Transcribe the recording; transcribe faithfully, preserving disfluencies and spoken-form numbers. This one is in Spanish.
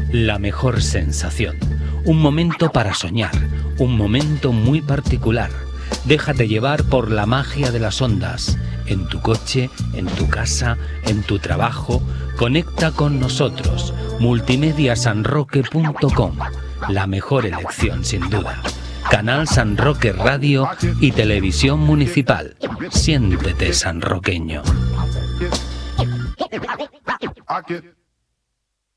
la mejor sensación. Un momento para soñar, un momento muy particular. Déjate llevar por la magia de las ondas. En tu coche, en tu casa, en tu trabajo. Conecta con nosotros. multimedia san roque punto com. La mejor elección, sin duda. Canal San Roque Radio y Televisión Municipal. Siéntete sanroqueño.